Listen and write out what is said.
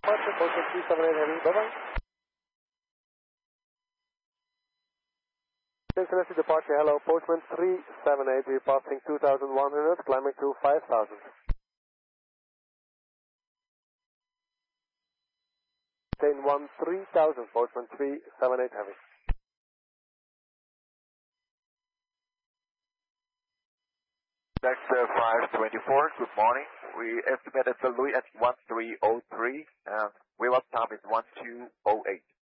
departure, Postman 378 heavy, bye-bye. Cincinnati departure, hello, Postman 378, we're passing 2,100, climbing to 5,000. Chain 1, 3,000, Postman 378 heavy. Next 524, good morning. We estimated the Louis at 1303, and wheel up time is 1208.